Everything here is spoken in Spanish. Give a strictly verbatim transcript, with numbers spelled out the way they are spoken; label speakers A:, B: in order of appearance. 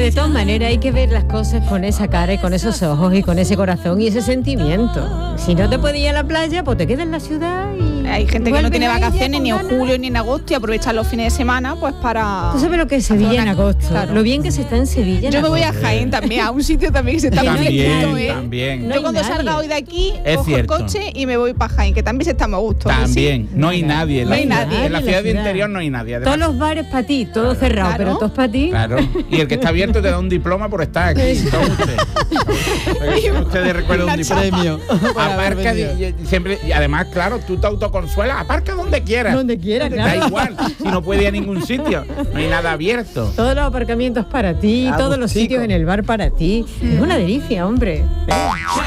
A: de todas maneras hay que ver las cosas con esa cara y con esos ojos y con ese corazón y ese sentimiento. Si no te puedes ir a la playa, pues te quedas en la ciudad y...
B: Hay gente que no tiene vacaciones ni en
A: ganas.
B: julio ni en agosto y aprovecha los fines de semana pues para...
A: ¿Tú sabes lo que es Sevilla en agosto?
B: Claro.
A: Lo bien que se está en Sevilla en
B: Yo me voy a
A: agosto.
B: Jaén también, a un sitio también que se está muy
C: También,
B: bonito, ¿eh?
C: también.
A: No
B: Yo
A: hay
B: cuando
A: nadie.
B: salga hoy de aquí,
C: Es
B: cojo
C: cierto.
B: el coche y me voy para Jaén, que también se está muy a gusto. ¿sí?
C: También, no hay nadie. en
B: No
C: la
B: hay
C: ciudad.
B: nadie.
C: En la
A: en
C: ciudad
A: la
C: de
A: ciudad.
C: interior no hay nadie.
A: Todos
C: además.
A: los bares para ti, todo cerrado,
B: Claro.
A: pero todos para ti.
C: Claro, y el que está abierto te da un diploma por estar aquí. Toma usted. Toma usted de recuerdo un diploma.
D: Premio. por haber
C: Aparca
D: venido.
C: y, y siempre, y además, claro, tú te autoconsuelas, aparca donde quieras.
A: Donde quiera, claro.
C: Da igual, si no puede ir a ningún sitio, no hay nada abierto.
A: Todos los aparcamientos para ti,
D: Ah,
A: todos los
D: chico.
A: sitios en el bar para ti. Es una delicia, hombre.